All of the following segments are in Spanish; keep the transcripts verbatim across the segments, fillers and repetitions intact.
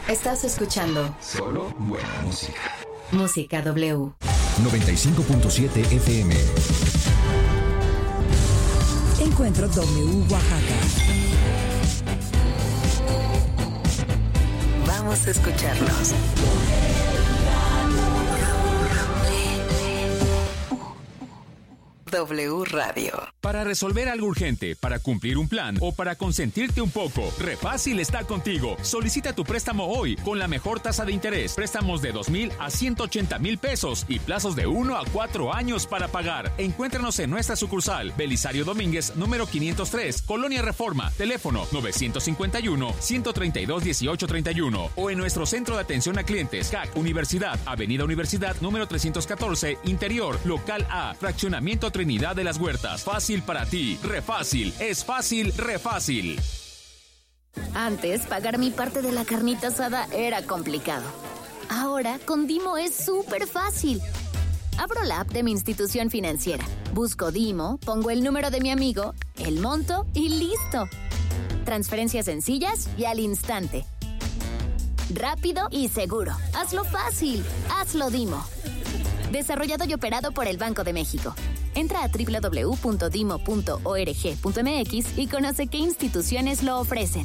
Estás escuchando solo buena música. Música W. noventa y cinco punto siete F M. Encuentro W Oaxaca. Vamos a escucharnos. W Radio. Para resolver algo urgente, para cumplir un plan o para consentirte un poco, Refácil está contigo. Solicita tu préstamo hoy con la mejor tasa de interés. Préstamos de dos mil a ciento ochenta mil pesos y plazos de uno a cuatro años para pagar. Encuéntranos en nuestra sucursal Belisario Domínguez, número quinientos tres, Colonia Reforma. Teléfono nueve cinco uno, uno tres dos, uno ocho tres uno o en nuestro centro de atención a clientes C A C Universidad, Avenida Universidad, número trescientos catorce, Interior, Local A, Fraccionamiento Trinidad de las Huertas. Fácil para ti. Refácil. Es fácil, Refácil. Antes, pagar mi parte de la carnita asada era complicado. Ahora, con Dimo es súper fácil. Abro la app de mi institución financiera, busco Dimo, pongo el número de mi amigo, el monto y listo. Transferencias sencillas y al instante. Rápido y seguro. Hazlo fácil. Hazlo Dimo. Desarrollado y operado por el Banco de México. Entra a doble u doble u doble u punto dimo punto org punto m x y conoce qué instituciones lo ofrecen.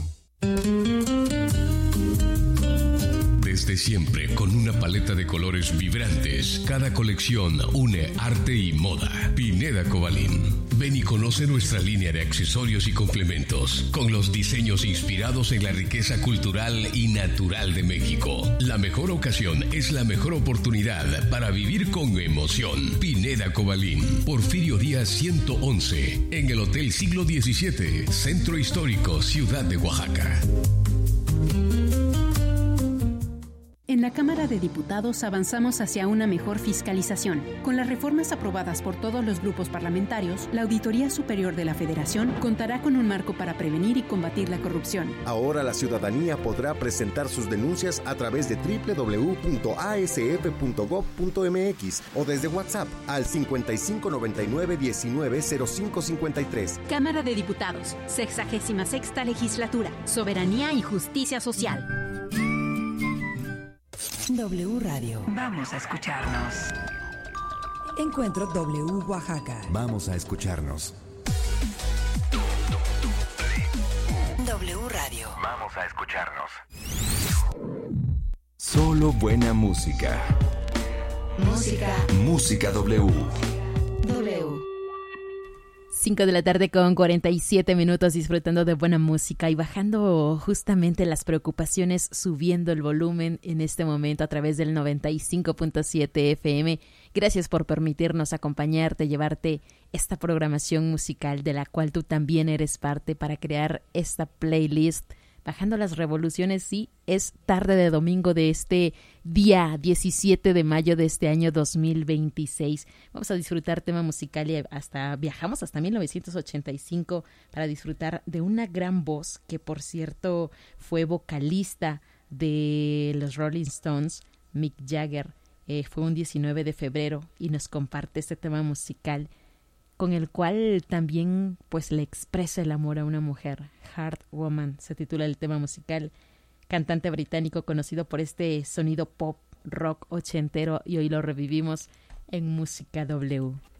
Desde siempre, con una paleta de colores vibrantes, cada colección une arte y moda. Pineda Cobalín. Ven y conoce nuestra línea de accesorios y complementos, con los diseños inspirados en la riqueza cultural y natural de México. La mejor ocasión es la mejor oportunidad para vivir con emoción. Pineda Cobalín. Porfirio Díaz ciento once, en el Hotel Siglo diecisiete, Centro Histórico, Ciudad de Oaxaca. En la Cámara de Diputados avanzamos hacia una mejor fiscalización. Con las reformas aprobadas por todos los grupos parlamentarios, la Auditoría Superior de la Federación contará con un marco para prevenir y combatir la corrupción. Ahora la ciudadanía podrá presentar sus denuncias a través de doble u doble u doble u punto a s f punto gob punto m x o desde WhatsApp al cincuenta y cinco noventa y nueve diecinueve cero cinco cincuenta y tres. Cámara de Diputados, sexagésima sexta Legislatura, Soberanía y Justicia Social. W Radio. Vamos a escucharnos. Encuentro W Oaxaca. Vamos a escucharnos. W Radio. Vamos a escucharnos. Solo buena música. Música. Música W. W. cinco de la tarde con cuarenta y siete minutos, disfrutando de buena música y bajando justamente las preocupaciones, subiendo el volumen en este momento a través del noventa y cinco punto siete F M. Gracias por permitirnos acompañarte, llevarte esta programación musical de la cual tú también eres parte para crear esta playlist. Bajando las revoluciones, sí, es tarde de domingo de este día diecisiete de mayo de este año dos mil veintiséis. Vamos a disfrutar tema musical y hasta viajamos hasta mil novecientos ochenta y cinco para disfrutar de una gran voz que, por cierto, fue vocalista de los Rolling Stones, Mick Jagger. Eh, fue un diecinueve de febrero y nos comparte este tema musical con el cual también pues le expresa el amor a una mujer. Hard Woman se titula el tema musical. Cantante británico conocido por este sonido pop rock ochentero, y hoy lo revivimos en Música W.